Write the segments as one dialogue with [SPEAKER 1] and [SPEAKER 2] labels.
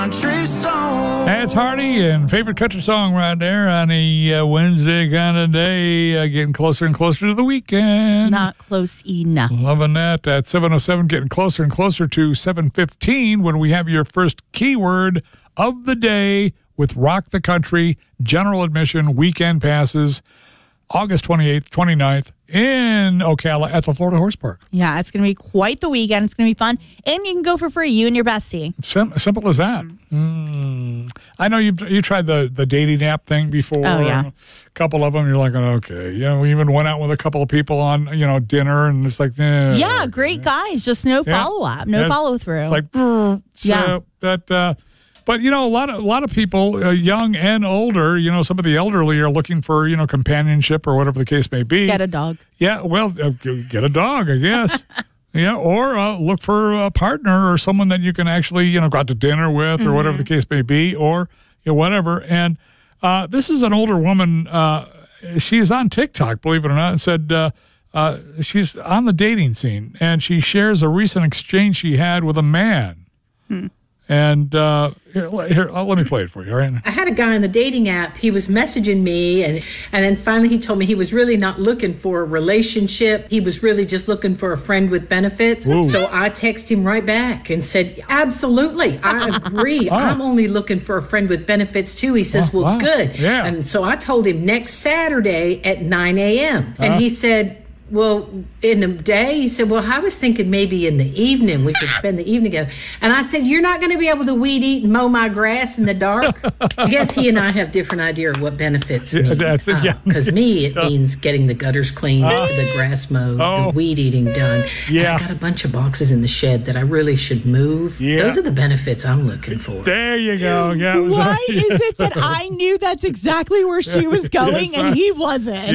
[SPEAKER 1] That's Hardy and favorite country song right there on a Wednesday kind of day, getting closer and closer to the weekend.
[SPEAKER 2] Not close enough.
[SPEAKER 1] Loving that. At 7:07, getting closer and closer to 7:15 when we have your first keyword of the day with Rock the Country, general admission, weekend passes, August 28th, 29th in Ocala at the Florida Horse Park.
[SPEAKER 2] Yeah, it's going to be quite the weekend. It's going to be fun. And you can go for free, you and your bestie.
[SPEAKER 1] Simple as that. I know you tried the dating app thing before.
[SPEAKER 2] Oh, yeah.
[SPEAKER 1] A couple of them, you're like, okay. We even went out with a couple of people on, dinner, and it's like,
[SPEAKER 2] Yeah, great guys. Just no follow-up, no follow-through.
[SPEAKER 1] It's like, But a lot of people, young and older, some of the elderly are looking for companionship or whatever the case may be.
[SPEAKER 2] Get a dog.
[SPEAKER 1] Yeah, well, get a dog, I guess. Yeah, or look for a partner or someone that you can actually go out to dinner with or whatever the case may be, or whatever. And this is an older woman. She is on TikTok, believe it or not, and said she's on the dating scene, and she shares a recent exchange she had with a man. And here, let me play it for you, all right?
[SPEAKER 3] I had a guy on the dating app. He was messaging me, and then finally he told me he was really not looking for a relationship. He was really just looking for a friend with benefits.
[SPEAKER 1] Ooh.
[SPEAKER 3] So I texted him right back and said, absolutely, I agree. I'm only looking for a friend with benefits too. He says, well, good.
[SPEAKER 1] Yeah.
[SPEAKER 3] And so I told him next Saturday at 9 a.m. And he said, well, in the day, he said, well, I was thinking maybe in the evening we could spend the evening together. And I said, you're not going to be able to weed eat and mow my grass in the dark? I guess he and I have different idea of what benefits mean. Because me, it means getting the gutters cleaned, the grass mowed, the weed eating done.
[SPEAKER 1] Yeah.
[SPEAKER 3] And I got a bunch of boxes in the shed that I really should move. Yeah. Those are the benefits I'm looking for.
[SPEAKER 1] There you go. Yeah,
[SPEAKER 2] Why is it that I knew that's exactly where she was going and he wasn't?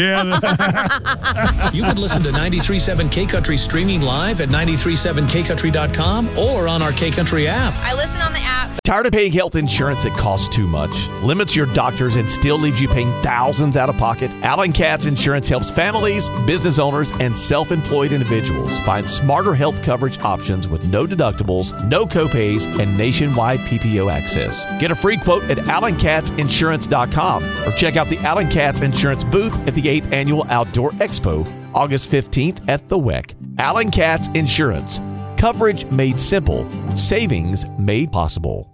[SPEAKER 1] Yeah.
[SPEAKER 4] You can listen to 93.7 K-Country streaming live at 937kcountry.com or on our K-Country app.
[SPEAKER 5] I listen on the app.
[SPEAKER 6] Tired of paying health insurance that costs too much, limits your doctors, and still leaves you paying thousands out of pocket? Alan Katz Insurance helps families, business owners, and self-employed individuals find smarter health coverage options with no deductibles, no copays, and nationwide PPO access. Get a free quote at AlanKatzInsurance.com or check out the Alan Katz Insurance booth at the 8th Annual Outdoor Expo, August 15th at the WEC. Alan Katz Insurance. Coverage made simple. Savings made possible.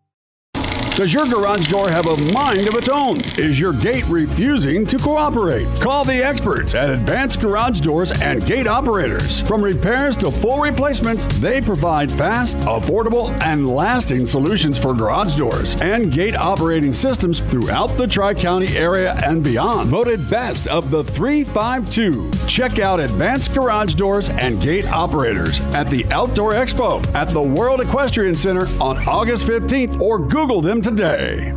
[SPEAKER 7] Does your garage door have a mind of its own? Is your gate refusing to cooperate? Call the experts at Advanced Garage Doors and Gate Operators. From repairs to full replacements, they provide fast, affordable, and lasting solutions for garage doors and gate operating systems throughout the Tri-County area and beyond. Voted best of the 352. Check out Advanced Garage Doors and Gate Operators at the Outdoor Expo at the World Equestrian Center on August 15th or Google them today.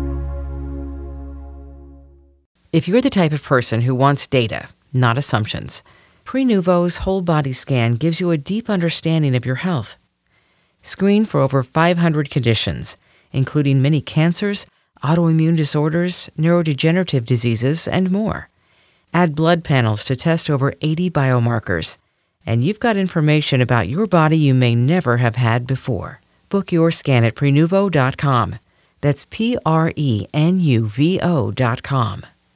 [SPEAKER 8] If you're the type of person who wants data, not assumptions, Prenuvo's whole body scan gives you a deep understanding of your health. Screen for over 500 conditions, including many cancers, autoimmune disorders, neurodegenerative diseases, and more. Add blood panels to test over 80 biomarkers, and you've got information about your body you may never have had before. Book your scan at Prenuvo.com. That's Prenuvo.com.